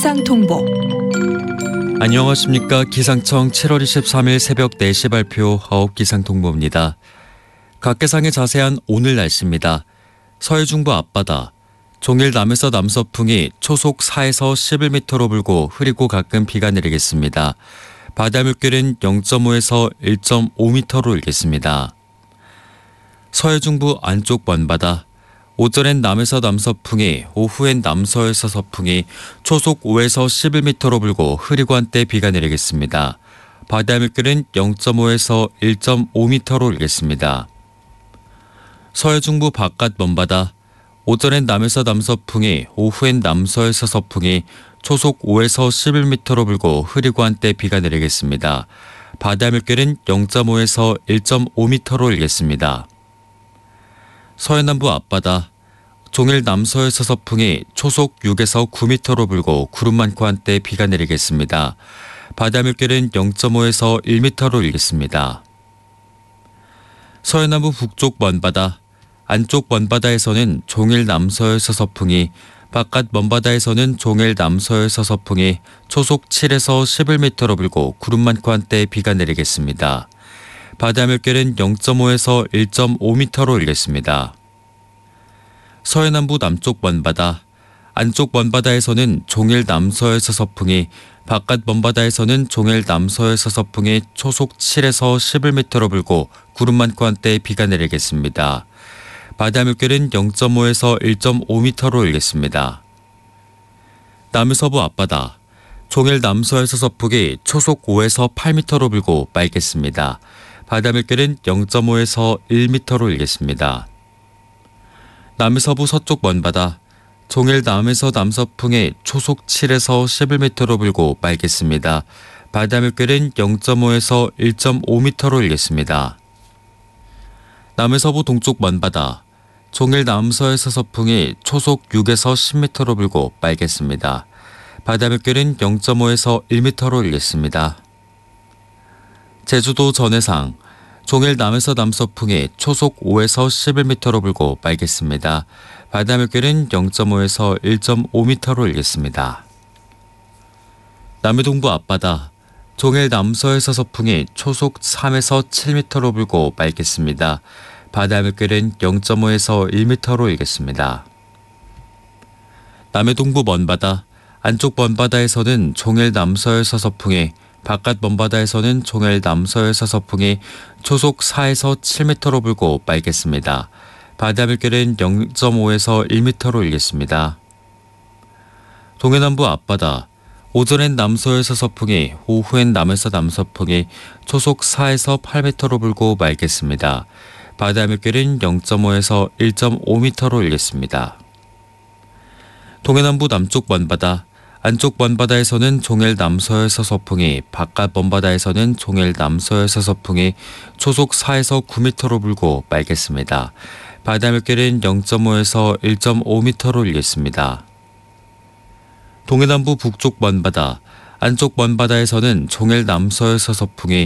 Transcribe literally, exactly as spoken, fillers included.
기상통보. 안녕하십니까. 기상청 칠월 이십삼일 새벽 네 시 발표 아홉 기상통보입니다. 각계상의 자세한 오늘 날씨입니다. 서해중부 앞바다, 종일 남에서 남서풍이 초속 사에서 십일 미터로 불고 흐리고 가끔 비가 내리겠습니다. 바다 물결은 영 점 오에서 일 점 오 미터로 일겠습니다. 서해중부 안쪽 먼바다, 오전엔 남에서 남서풍이, 오후엔 남서에서 서풍이 초속 오에서 십일 미터로 불고 흐리고 한때 비가 내리겠습니다. 바다 물결은 영 점 오에서 일 점 오 미터로 일겠습니다. 서해중부 바깥 먼바다, 오전엔 남에서 남서풍이, 오후엔 남서에서 서풍이 초속 오에서 십일 미터로 불고 흐리고 한때 비가 내리겠습니다. 바다 물결은 영 점 오에서 일 점 오 미터로 일겠습니다. 서해남부 앞바다, 종일 남서에서 서풍이 초속 육에서 구 미터로 불고 구름 많고 한때 비가 내리겠습니다. 바다 물결은 영 점 오에서 일 미터로 일겠습니다. 서해남부 북쪽 먼바다, 안쪽 먼바다에서는 종일 남서에서 서풍이, 바깥 먼바다에서는 종일 남서에서 서풍이 초속 칠에서 십일 미터로 불고 구름 많고 한때 비가 내리겠습니다. 바다 물결은 영 점 오에서 일 점 오 미터로 일겠습니다. 서해남부 남쪽 먼바다, 안쪽 먼바다에서는 종일 남서에서 서풍이, 바깥 먼바다에서는 종일 남서에서 서풍이 초속 칠에서 십일 미터로 불고 구름 많고 한때 비가 내리겠습니다. 바다 물결은 영 점 오에서 일 점 오 미터로 일겠습니다. 남해서부 앞바다, 종일 남서에서 서풍이 초속 오에서 팔 미터로 불고 맑겠습니다. 바다 물결은 영 점 오에서 일 미터로 일겠습니다. 남해서부 서쪽 먼바다, 종일 남에서 남서풍이 초속 칠에서 십일 미터로 불고 맑겠습니다. 바다 물결은 영 점 오에서 일 점 오 미터로 일겠습니다. 남해서부 동쪽 먼바다, 종일 남서에서 서풍이 초속 육에서 십 미터로 불고 맑겠습니다. 바다 물결은 영 점 오에서 일 미터로 일겠습니다. 제주도 전해상, 종일 남에서 남서풍이 초속 오에서 십일 미터로 불고 맑겠습니다. 바다 물결은 영 점 오에서 일 점 오 미터로 일겠습니다. 남해동부 앞바다, 종일 남서에서 서풍이 초속 삼에서 칠 미터로 불고 맑겠습니다. 바다 물결은 영 점 오에서 일 미터로 일겠습니다. 남해동부 먼바다, 안쪽 먼바다에서는 종일 남서에서 서풍이, 바깥 먼바다에서는 종일 남서에서 서풍이 초속 사에서 칠 미터로 불고 맑겠습니다. 바다 물결은 영 점 오에서 일 미터로 일겠습니다. 동해남부 앞바다, 오전엔 남서에서 서풍이, 오후엔 남에서 남서풍이 초속 사에서 팔 미터로 불고 맑겠습니다. 바다 물결은 영 점 오에서 일 점 오 미터로 일겠습니다. 동해남부 남쪽 먼바다, 안쪽 먼바다에서는 종일 남서에서 서풍이, 바깥 먼바다에서는 종일 남서에서 서풍이 초속 사에서 구 미터로 불고 맑겠습니다. 바다 물결은 영 점 오에서 일 점 오 미터로 일겠습니다. 동해남부 북쪽 먼바다, 안쪽 먼바다에서는 종일 남서에서 서풍이,